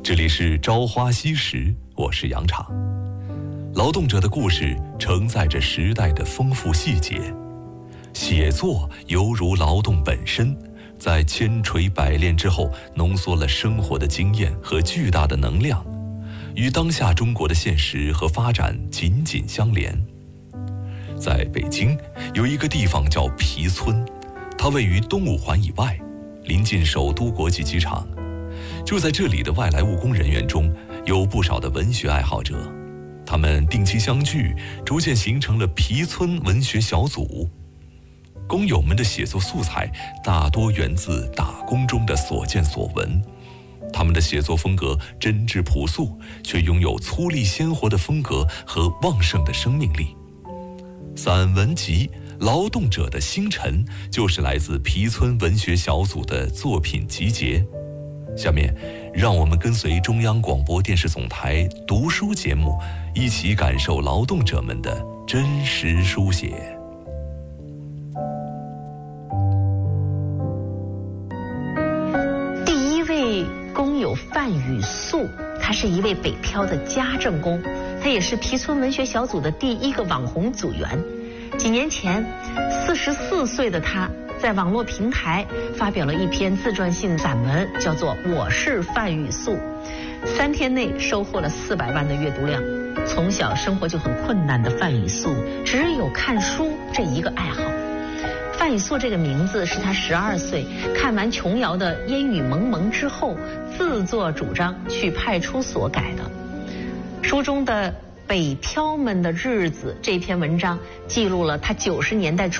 这里是朝花夕拾，我是杨昶。劳动者的故事承载着时代的丰富细节，写作犹如劳动本身，在千锤百炼之后，浓缩了生活的经验和巨大的能量，与当下中国的现实和发展紧紧相连。在北京有一个地方叫皮村，它位于东五环以外，临近首都国际机场。就在这里的外来务工人员中，有不少的文学爱好者，他们定期相聚，逐渐形成了皮村文学小组。工友们的写作素材大多源自打工中的所见所闻，他们的写作风格真挚朴素，却拥有粗粝鲜活的风格和旺盛的生命力。散文集《劳动者的星辰》就是来自皮村文学小组的作品集结。下面让我们跟随中央广播电视总台读书节目，一起感受劳动者们的真实书写。 第一位工友范雨素，他是一位北漂的家政工，他也是皮村文学小组的第一个网红组员。几年前，44岁的他在网络平台发表了一篇自传性散文，叫做《我是范雨素》，3天内收获了400万的阅读量。从小生活就很困难的范雨素，只有看书这一个爱好。范雨素这个名字是他12岁看完琼瑶的《烟雨蒙蒙》之后，自作主张去派出所改的。书中的北漂们的日子这篇文章记录了他90年代初